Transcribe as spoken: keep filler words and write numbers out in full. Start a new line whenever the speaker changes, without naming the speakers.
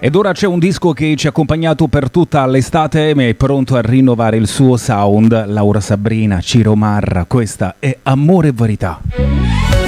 Ed ora c'è un disco che ci ha accompagnato per tutta l'estate, ma è pronto a rinnovare il suo sound. Laura Sabrina, Ciro Marra, questa è Amore e Verità.